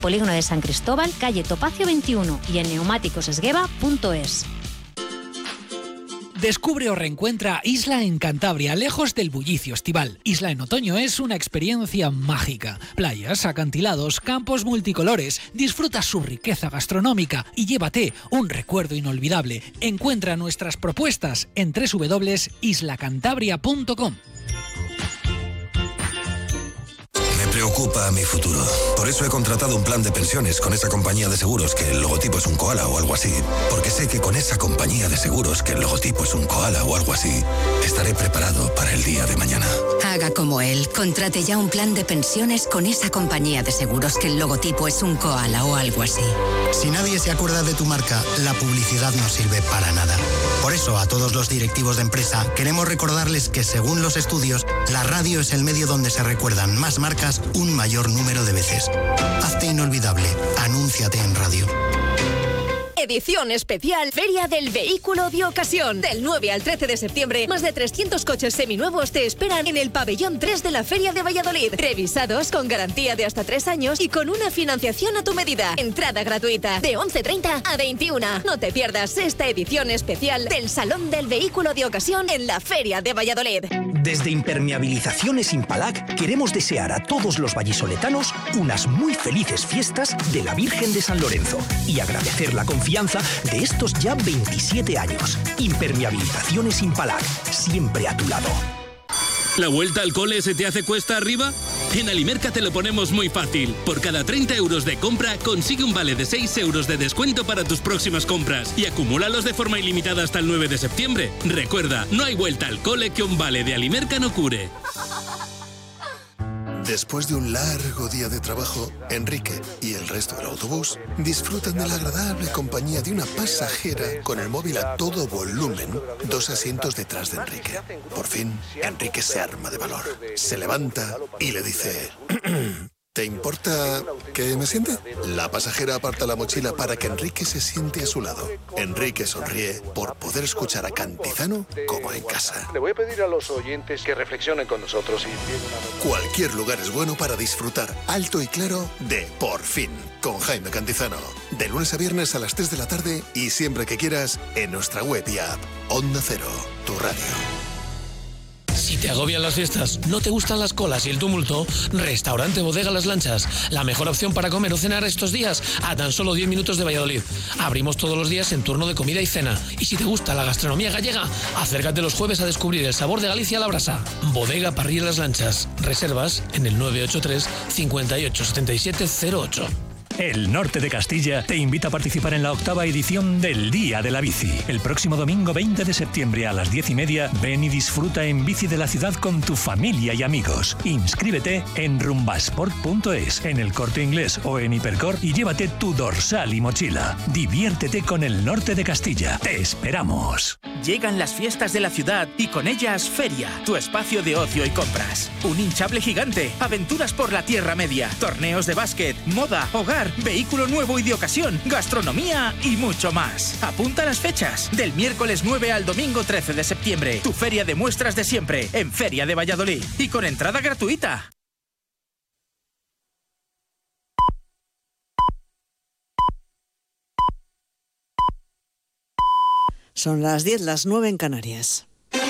Polígono de San Cristóbal, calle Topacio 21 y en neumáticosesgueva.es. Descubre o reencuentra Isla en Cantabria, lejos del bullicio estival. Isla en otoño es una experiencia mágica. Playas, acantilados, campos multicolores. Disfruta su riqueza gastronómica y llévate un recuerdo inolvidable. Encuentra nuestras propuestas en www.islacantabria.com. Me preocupa mi futuro. Por eso he contratado un plan de pensiones con esa compañía de seguros que el logotipo es un koala o algo así. Porque sé que con esa compañía de seguros que el logotipo es un koala o algo así, estaré preparado para el día de mañana. Haga como él. Contrate ya un plan de pensiones con esa compañía de seguros que el logotipo es un koala o algo así. Si nadie se acuerda de tu marca, la publicidad no sirve para nada. Por eso, a todos los directivos de empresa, queremos recordarles que, según los estudios, la radio es el medio donde se recuerdan más marcas un mayor número de veces. Hazte inolvidable. Anúnciate en radio. Edición especial Feria del Vehículo de Ocasión. Del 9 al 13 de septiembre, más de 300 coches seminuevos te esperan en el pabellón 3 de la Feria de Valladolid. Revisados con garantía de hasta 3 años y con una financiación a tu medida. Entrada gratuita de 11:30 a 21. No te pierdas esta edición especial del Salón del Vehículo de Ocasión en la Feria de Valladolid. Desde Impermeabilizaciones Impalac queremos desear a todos los vallisoletanos unas muy felices fiestas de la Virgen de San Lorenzo y agradecer la confianza de estos ya 27 años. Impermeabilizaciones Impalac, siempre a tu lado. ¿La vuelta al cole se te hace cuesta arriba? En Alimerca te lo ponemos muy fácil. Por cada 30 euros de compra, consigue un vale de 6 euros de descuento para tus próximas compras y acumúlalos de forma ilimitada hasta el 9 de septiembre. Recuerda, no hay vuelta al cole que un vale de Alimerca no cure. Después de un largo día de trabajo, Enrique y el resto del autobús disfrutan de la agradable compañía de una pasajera con el móvil a todo volumen, 2 asientos detrás de Enrique. Por fin, Enrique se arma de valor, se levanta y le dice... ¿Te importa que me siente? La pasajera aparta la mochila para que Enrique se siente a su lado. Enrique sonríe por poder escuchar a Cantizano como en casa. Le voy a pedir a los oyentes que reflexionen con nosotros y... Cualquier lugar es bueno para disfrutar alto y claro de Por Fin, con Jaime Cantizano. De lunes a viernes a las 3 de la tarde y siempre que quieras en nuestra web y app. Onda Cero, tu radio. Si te agobian las fiestas, no te gustan las colas y el tumulto, Restaurante Bodega Las Lanchas, la mejor opción para comer o cenar estos días, a tan solo 10 minutos de Valladolid. Abrimos todos los días en turno de comida y cena. Y si te gusta la gastronomía gallega, acércate los jueves a descubrir el sabor de Galicia a la brasa. Bodega Parrilla Las Lanchas. Reservas en el 983 58 77 08. El Norte de Castilla te invita a participar en la 8ª edición del Día de la Bici. El próximo domingo 20 de septiembre a las 10:30, ven y disfruta en bici de la ciudad con tu familia y amigos. Inscríbete en rumbasport.es, en El Corte Inglés o en Hipercor y llévate tu dorsal y mochila. Diviértete con el Norte de Castilla. ¡Te esperamos! Llegan las fiestas de la ciudad y con ellas Feria, tu espacio de ocio y compras. Un hinchable gigante, aventuras por la Tierra Media, torneos de básquet, moda, hogar, vehículo nuevo y de ocasión, gastronomía y mucho más. Apunta las fechas, del miércoles 9 al domingo 13 de septiembre. Tu feria de muestras de siempre, en Feria de Valladolid. Y con entrada gratuita. Son las 10, las 9 en Canarias.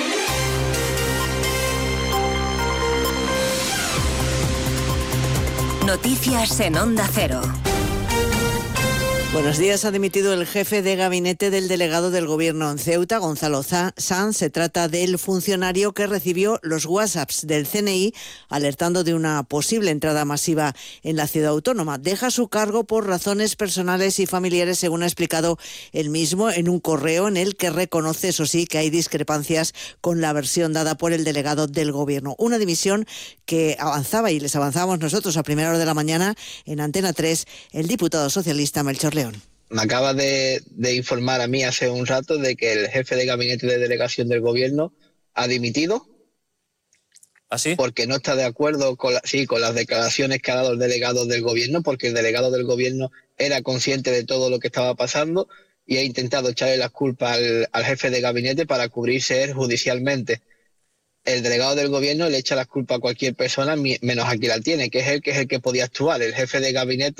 Noticias en Onda Cero. Buenos días. Ha dimitido el jefe de gabinete del delegado del Gobierno en Ceuta, Gonzalo Sanz. Se trata del funcionario que recibió los WhatsApps del CNI alertando de una posible entrada masiva en la ciudad autónoma. Deja su cargo por razones personales y familiares, según ha explicado él mismo en un correo en el que reconoce, eso sí, que hay discrepancias con la versión dada por el delegado del Gobierno. Una dimisión que avanzaba y les avanzábamos nosotros a primera hora de la mañana en Antena 3 el diputado socialista Melchor León. Me acaba de informar a mí hace un rato de que el jefe de gabinete de delegación del Gobierno ha dimitido. ¿Ah, sí? Porque no está de acuerdo con las declaraciones que ha dado el delegado del Gobierno, porque el delegado del Gobierno era consciente de todo lo que estaba pasando y ha intentado echarle las culpas al jefe de gabinete para cubrirse él judicialmente. El delegado del Gobierno le echa las culpas a cualquier persona menos a quien la tiene, que es el que podía actuar. El jefe de gabinete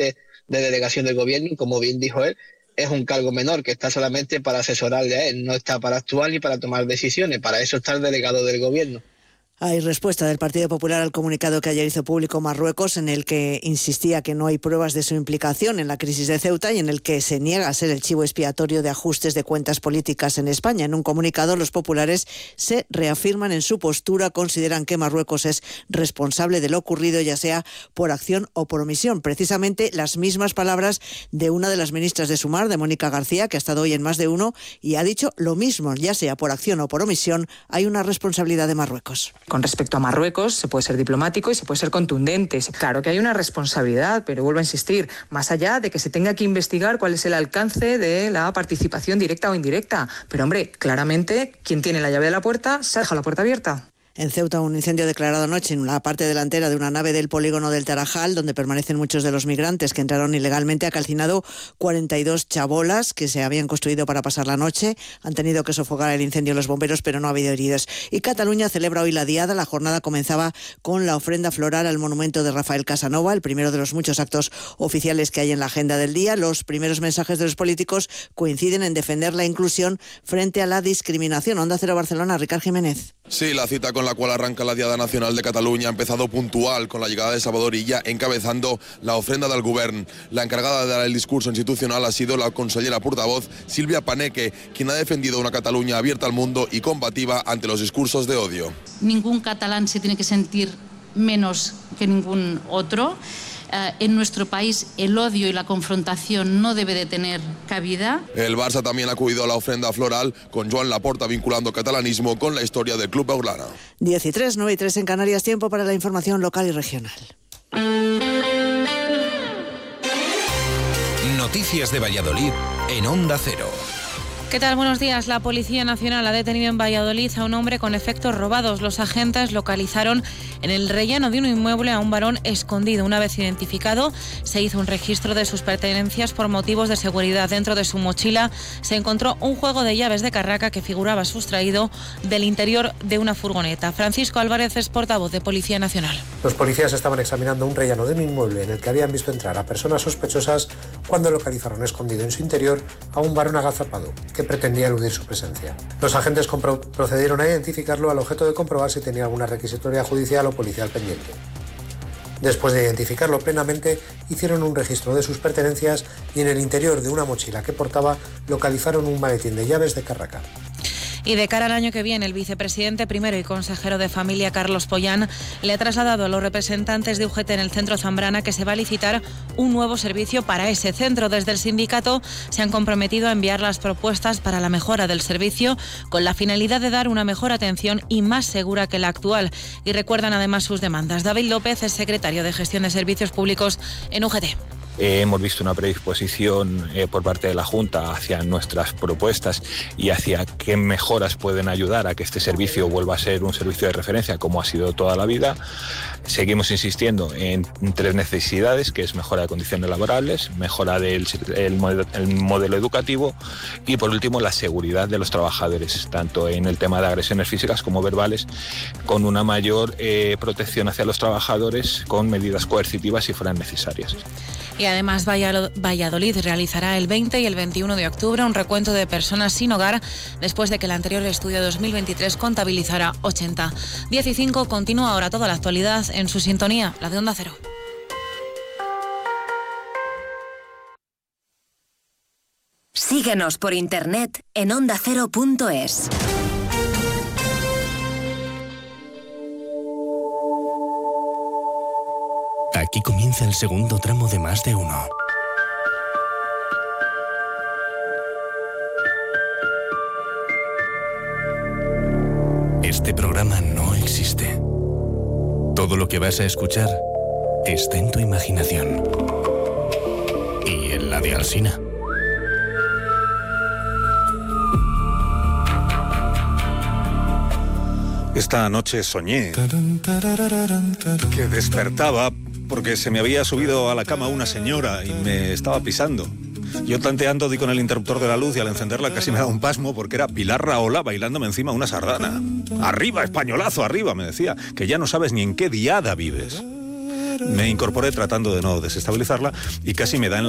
de delegación del gobierno, y como bien dijo él, es un cargo menor que está solamente para asesorarle a él, no está para actuar ni para tomar decisiones, para eso está el delegado del gobierno. Hay respuesta del Partido Popular al comunicado que ayer hizo público Marruecos, en el que insistía que no hay pruebas de su implicación en la crisis de Ceuta y en el que se niega a ser el chivo expiatorio de ajustes de cuentas políticas en España. En un comunicado, los populares se reafirman en su postura, consideran que Marruecos es responsable de lo ocurrido, ya sea por acción o por omisión. Precisamente las mismas palabras de una de las ministras de Sumar, de Mónica García, que ha estado hoy en Más de Uno, y ha dicho lo mismo, ya sea por acción o por omisión, hay una responsabilidad de Marruecos. Con respecto a Marruecos, se puede ser diplomático y se puede ser contundente. Claro que hay una responsabilidad, pero vuelvo a insistir, más allá de que se tenga que investigar cuál es el alcance de la participación directa o indirecta. Pero, hombre, claramente, quien tiene la llave de la puerta, se deja la puerta abierta. En Ceuta, un incendio declarado anoche en la parte delantera de una nave del polígono del Tarajal, donde permanecen muchos de los migrantes que entraron ilegalmente, ha calcinado 42 chabolas que se habían construido para pasar la noche. Han tenido que sofocar el incendio los bomberos, pero no ha habido heridos. Y Cataluña celebra hoy la Diada. La jornada comenzaba con la ofrenda floral al monumento de Rafael Casanova, el primero de los muchos actos oficiales que hay en la agenda del día. Los primeros mensajes de los políticos coinciden en defender la inclusión frente a la discriminación. Onda Cero Barcelona, Ricard Jiménez. Sí, la cita con la cual arranca la Diada Nacional de Cataluña ha empezado puntual con la llegada de Salvador Illa encabezando la ofrenda del Govern. La encargada de dar el discurso institucional ha sido la consellera portavoz Silvia Paneque, quien ha defendido una Cataluña abierta al mundo y combativa ante los discursos de odio. Ningún catalán se tiene que sentir menos que ningún otro. En nuestro país el odio y la confrontación no debe de tener cabida. El Barça también ha acudido a la ofrenda floral, con Joan Laporta vinculando catalanismo con la historia del club blaugrana. 10:03, 9:03 en Canarias, tiempo para la información local y regional. Noticias de Valladolid en Onda Cero. ¿Qué tal? Buenos días. La Policía Nacional ha detenido en Valladolid a un hombre con efectos robados. Los agentes localizaron en el relleno de un inmueble a un varón escondido. Una vez identificado, se hizo un registro de sus pertenencias por motivos de seguridad. Dentro de su mochila se encontró un juego de llaves de carraca que figuraba sustraído del interior de una furgoneta. Francisco Álvarez es portavoz de Policía Nacional. Los policías estaban examinando un relleno de un inmueble en el que habían visto entrar a personas sospechosas cuando localizaron escondido en su interior a un varón agazapado que pretendía eludir su presencia. Los agentes procedieron a identificarlo al objeto de comprobar si tenía alguna requisitoria judicial o policial pendiente. Después de identificarlo plenamente, hicieron un registro de sus pertenencias y en el interior de una mochila que portaba localizaron un maletín de llaves de carraca. Y de cara al año que viene, el vicepresidente primero y consejero de Familia, Carlos Pollán, le ha trasladado a los representantes de UGT en el centro Zambrana que se va a licitar un nuevo servicio para ese centro. Desde el sindicato se han comprometido a enviar las propuestas para la mejora del servicio con la finalidad de dar una mejor atención y más segura que la actual. Y recuerdan además sus demandas. David López es secretario de Gestión de Servicios Públicos en UGT. Hemos visto una predisposición por parte de la Junta hacia nuestras propuestas y hacia qué mejoras pueden ayudar a que este servicio vuelva a ser un servicio de referencia como ha sido toda la vida. Seguimos insistiendo en tres necesidades, que es mejora de condiciones laborales, mejora del modelo educativo y, por último, la seguridad de los trabajadores, tanto en el tema de agresiones físicas como verbales, con una mayor protección hacia los trabajadores con medidas coercitivas si fueran necesarias. Y además Valladolid realizará el 20 y el 21 de octubre un recuento de personas sin hogar después de que el anterior estudio 2023 contabilizara 80. 15 continúa ahora toda la actualidad en su sintonía, la de Onda Cero. Síguenos por internet en ondacero.es. Aquí comienza el segundo tramo de Más de Uno. Este programa no existe. Todo lo que vas a escuchar está en tu imaginación. Y en la de Alsina. Esta noche soñé que despertaba porque se me había subido a la cama una señora y me estaba pisando. Yo tanteando di con el interruptor de la luz y al encenderla casi me da un pasmo porque era Pilar Rahola bailándome encima una sardana. Arriba, españolazo, arriba, me decía, que ya no sabes ni en qué diada vives. Me incorporé tratando de no desestabilizarla y casi me da en la